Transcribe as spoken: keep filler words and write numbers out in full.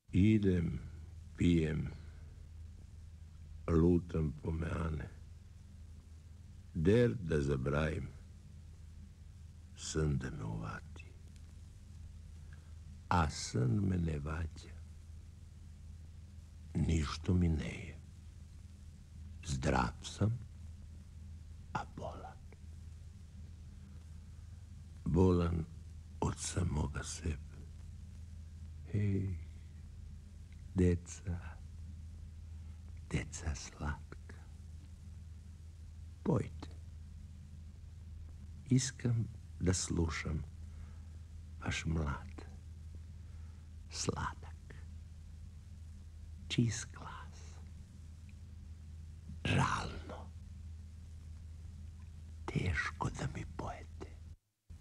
Idem, pijem, lutam po meane, der da zabrajim, san da me uvati. A san me ne vađa, ništo mi ne je. Zdrav sam, a bolan. Bolan od samoga sebe. Hej, deca, deca slatka, pojte. Iskam da slušam vaš mlad, sladak, čist glas. Žalno, teško da mi pojete.